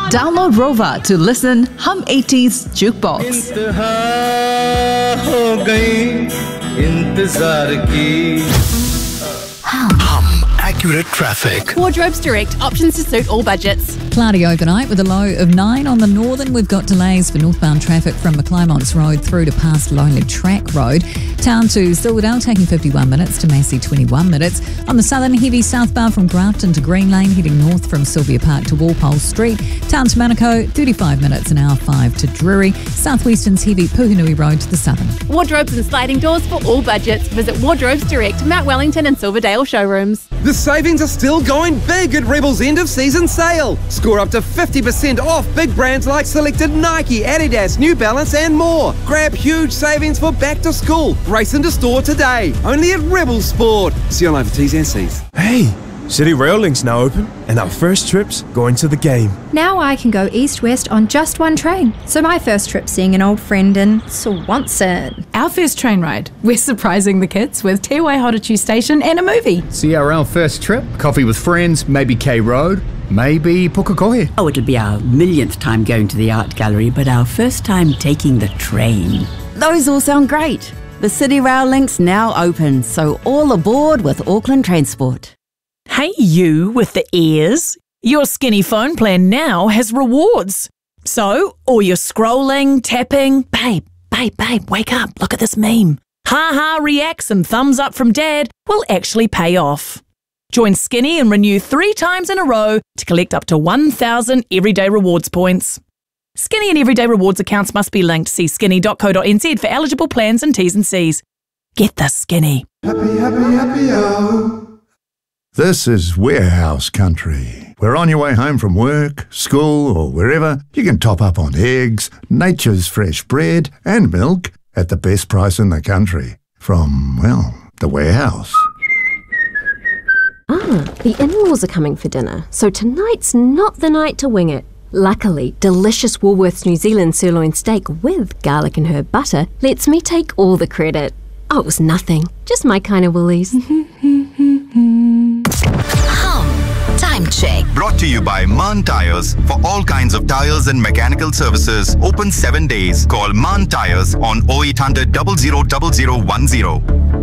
Download Rover to listen Hum 80s Jukebox. Accurate traffic. Wardrobes Direct, options to suit all budgets. Cloudy overnight with a low of 9 on the northern. We've got delays for northbound traffic from McClymonts Road through to past Lonely Track Road. Town to Silverdale taking 51 minutes to Massey 21 minutes. On the southern, heavy southbound from Grafton to Green Lane, heading north from Sylvia Park to Walpole Street. Town to Manukau, 35 minutes an hour 5 to Drury. Southwestern's heavy Puhinui Road to the southern. Wardrobes and sliding doors for all budgets. Visit Wardrobes Direct, Mount Wellington and Silverdale showrooms. The savings are still going big at Rebel's end of season sale. Score up to 50% off big brands like selected Nike, Adidas, New Balance and more. Grab huge savings for back to school. Race into store today. Only at Rebel Sport. See online for T's and C's. Hey, City Rail Link's now open and our first trip's going to the game. Now I can go east-west on just one train. So my first trip seeing an old friend in Swanson. Our first train ride, we're surprising the kids with Te Waihotachu Station and a movie. CRL first trip, coffee with friends, maybe K Road, maybe Pukekohe. Oh, it'll be our millionth time going to the art gallery, but our first time taking the train. Those all sound great. The City Rail Link's now open, so all aboard with Auckland Transport. Hey you with the ears, your Skinny phone plan now has rewards. So, all your scrolling, tapping, babe, wake up, look at this meme. Ha reacts and thumbs up from dad will actually pay off. Join Skinny and renew 3 times in a row to collect up to 1,000 Everyday Rewards points. Skinny and Everyday Rewards accounts must be linked. See skinny.co.nz for eligible plans and T's and C's. Get the Skinny. Happy, This is Warehouse Country. Where on your way home from work, school or wherever, you can top up on eggs, nature's fresh bread and milk at the best price in the country. From, well, the Warehouse. The in-laws are coming for dinner, so tonight's not the night to wing it. Luckily, delicious Woolworths New Zealand sirloin steak with garlic and herb butter lets me take all the credit. Oh, it was nothing. Just my kind of Woolies. Time check. Brought to you by Mann Tyres. For all kinds of tyres and mechanical services, open 7 days. Call Mann Tyres on 0800 000010.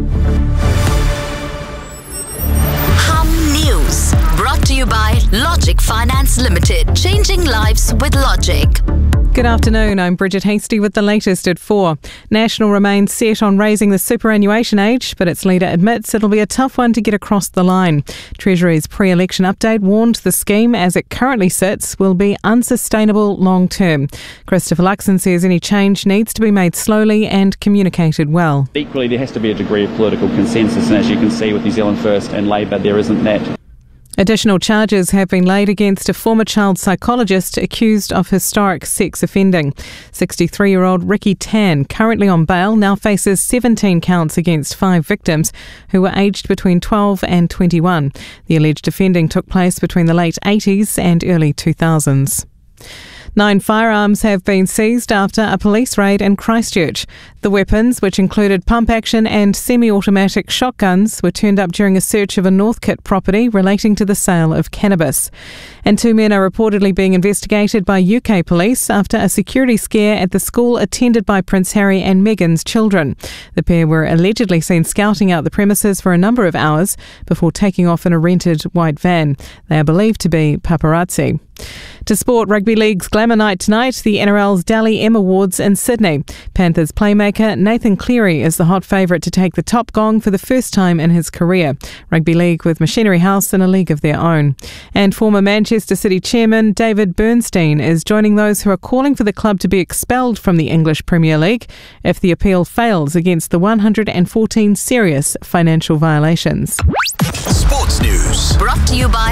Hum News. Brought to you by Logic Finance Limited. Changing lives with Logic. Good afternoon, I'm Bridget Hasty with the latest at 4. National remains set on raising the superannuation age, but its leader admits it'll be a tough one to get across the line. Treasury's pre-election update warned the scheme, as it currently sits, will be unsustainable long term. Christopher Luxon says any change needs to be made slowly and communicated well. Equally, there has to be a degree of political consensus, and as you can see with New Zealand First and Labor, there isn't that. Additional charges have been laid against a former child psychologist accused of historic sex offending. 63-year-old Ricky Tan, currently on bail, now faces 17 counts against 5 victims who were aged between 12 and 21. The alleged offending took place between the late 80s and early 2000s. 9 firearms have been seized after a police raid in Christchurch. The weapons, which included pump-action and semi-automatic shotguns, were turned up during a search of a Northcote property relating to the sale of cannabis. And 2 men are reportedly being investigated by UK police after a security scare at the school attended by Prince Harry and Meghan's children. The pair were allegedly seen scouting out the premises for a number of hours before taking off in a rented white van. They are believed to be paparazzi. To sport, Rugby League's glamour night tonight, the NRL's Dally M Awards in Sydney. Panthers playmaker Nathan Cleary is the hot favourite to take the top gong for the first time in his career. Rugby League with Machinery House in a league of their own. And former Manchester City chairman David Bernstein is joining those who are calling for the club to be expelled from the English Premier League if the appeal fails against the 114 serious financial violations. Sports News. Brought to you by